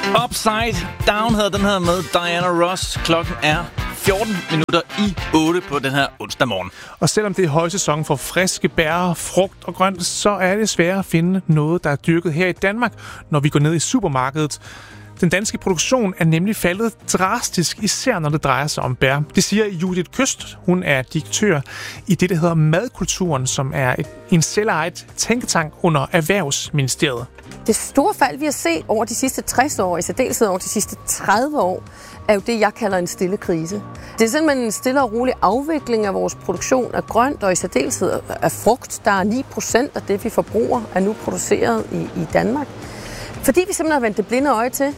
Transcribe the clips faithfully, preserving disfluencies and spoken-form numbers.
Upside Down hedder den her med Diana Ross. Klokken er fjorten minutter i otte på den her onsdag morgen. Og selvom det er højsæson for friske bær, frugt og grønt, så er det svært at finde noget, der er dyrket her i Danmark, når vi går ned i supermarkedet. Den danske produktion er nemlig faldet drastisk, især når det drejer sig om bær. Det siger Judith Køst. Hun er direktør i det, der hedder Madkulturen, som er et, en selvejet tænketank under Erhvervsministeriet. Det store fald, vi har set over de sidste tres år, i særdeleshed over de sidste tredive år, er jo det, jeg kalder en stille krise. Det er simpelthen en stille og rolig afvikling af vores produktion af grønt og i særdeleshed af frugt. Der er ni procent af det, vi forbruger, er nu produceret i, i Danmark. Fordi vi simpelthen har vendt det blinde øje til.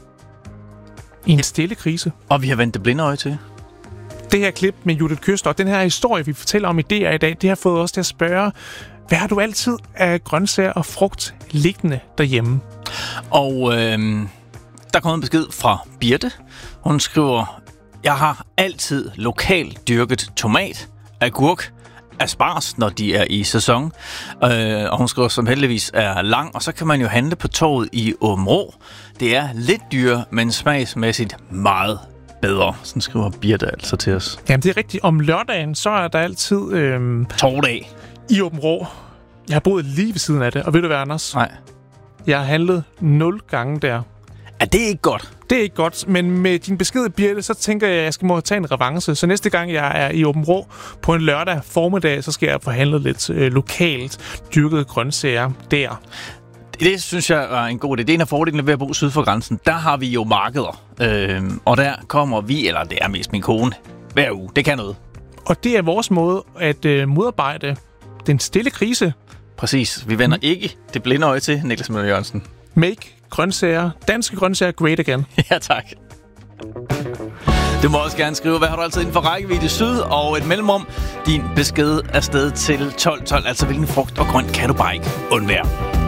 I en stille krise. Og vi har vendt det blinde øje til. Det her klip med Judith Køst og den her historie, vi fortæller om idéer i dag, det har fået os til at spørge, hvad har du altid af grøntsager og frugt liggende derhjemme? Og øh, der kommer en besked fra Birte. Hun skriver, jeg har altid lokalt dyrket tomat, agurk, asparges, når de er i sæson. Øh, og hun skriver, som heldigvis er lang. Og så kan man jo handle på torvet i Aabenraa. Det er lidt dyrere, men smagsmæssigt meget bedre. Sådan skriver Birte altså til os. Jamen det er rigtigt. Om lørdagen, så er der altid... Øh, Torvdag. I Aabenraa. Jeg har boet lige ved siden af det. Og ved du hvad, Anders? Nej. Jeg har handlet nul gange der. Er det ikke godt? Det er ikke godt, men med din besked, Birte, så tænker jeg, at jeg skal må tage en revanche. Så næste gang, jeg er i Aabenraa på en lørdag formiddag, så skal jeg forhandle lidt øh, lokalt dyrkede grøntsager der. Det synes jeg er en god idé. Det er en af fordelene ved at bo syd for grænsen. Der har vi jo markeder, øh, og der kommer vi, eller det er mest min kone, hver uge. Det kan noget. Og det er vores måde at øh, modarbejde den stille krise. Præcis. Vi vender mm. ikke det blinde øje til, Niklas Møller Jørgensen. Make grøntsager, danske grøntsager great again. Ja, tak. Du må også gerne skrive, hvad har du altid inden for rækkevidde syd, og et mellemrum. Din besked er sted til tolv tolv, altså hvilken frugt og grønt kan du bare ikke undvære.